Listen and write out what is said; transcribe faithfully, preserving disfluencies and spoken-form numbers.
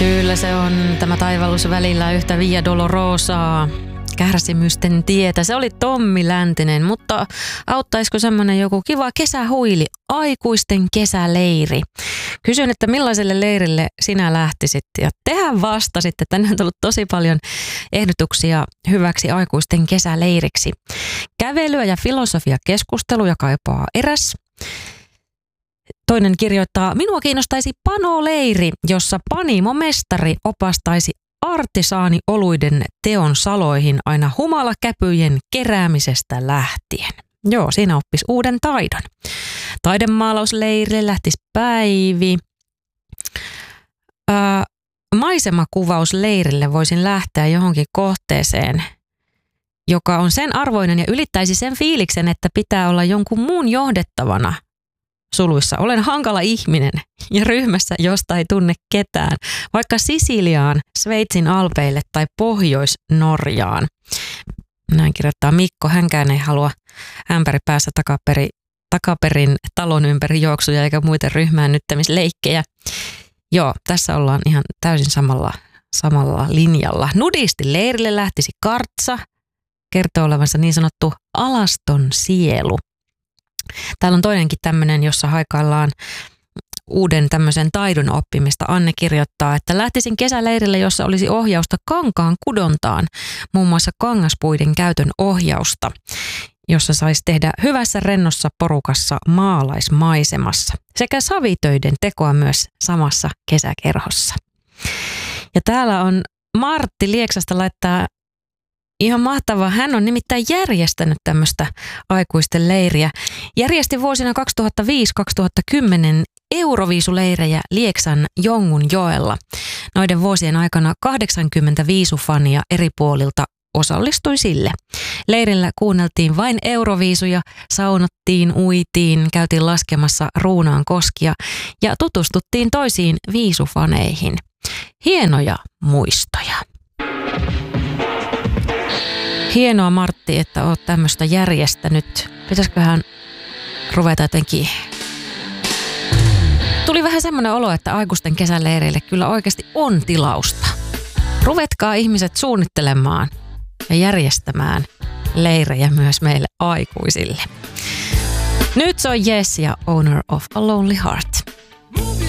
Kyllä se on tämä taivallus välillä yhtä Via Dolorosaa, kärsimysten tietä. Se oli Tommi Läntinen, mutta auttaisiko semmoinen joku kiva kesähuili, aikuisten kesäleiri? Kysyin, että millaiselle leirille sinä lähtisit ja tehän vastasit, että tänne on tullut tosi paljon ehdotuksia hyväksi aikuisten kesäleiriksi. Kävelyä ja filosofiakeskusteluja kaipaa eräs. Toinen kirjoittaa, minua kiinnostaisi panoleiri, jossa panimomestari opastaisi artisaanioluiden teon saloihin aina humalakäpyjen keräämisestä lähtien. Joo, siinä oppisi uuden taidon. Taidemaalausleirille lähtisi Päivi. Ää, maisemakuvausleirille voisin lähteä johonkin kohteeseen, joka on sen arvoinen ja ylittäisi sen fiiliksen, että pitää olla jonkun muun johdettavana. Suluissa olen hankala ihminen ja ryhmässä, josta ei tunne ketään, vaikka Sisiliaan, Sveitsin alpeille tai Pohjois-Norjaan. Näin kirjoittaa Mikko, hänkään ei halua ämpäri päässä takaperi, takaperin talon ympäri juoksuja eikä muita ryhmäännyttämisleikkejä. Joo, tässä ollaan ihan täysin samalla, samalla linjalla. Nudisti leirille lähtisi Kartsa, kertoo olevansa niin sanottu alaston sielu. Täällä on toinenkin tämmöinen, jossa haikaillaan uuden tämmöisen taidon oppimista. Anne kirjoittaa, että lähtisin kesäleirille, jossa olisi ohjausta kankaan kudontaan, muun muassa kangaspuiden käytön ohjausta, jossa saisi tehdä hyvässä rennossa porukassa maalaismaisemassa sekä savitöiden tekoa myös samassa kesäkerhossa. Ja täällä on Martti Lieksasta laittaa ihan mahtavaa. Hän on nimittäin järjestänyt tämmöistä aikuisten leiriä. Järjesti vuosina kaksituhattaviisi kaksituhattakymmenen Euroviisuleirejä Lieksan Jongunjoella. Noiden vuosien aikana kahdeksankymmentä viisufania eri puolilta osallistui sille. Leirillä kuunneltiin vain Euroviisuja, saunottiin, uitiin, käytiin laskemassa Ruunaan koskia ja tutustuttiin toisiin viisufaneihin. Hienoja muistoja. Hienoa Martti, että oot tämmöistä järjestänyt. Pitäisiköhän ruveta jotenkin. Tuli vähän semmoinen olo, että aikuisten kesäleireille kyllä oikeasti on tilausta. Ruvetkaa ihmiset suunnittelemaan ja järjestämään leirejä myös meille aikuisille. Nyt se on Yes ja Owner of a Lonely Heart.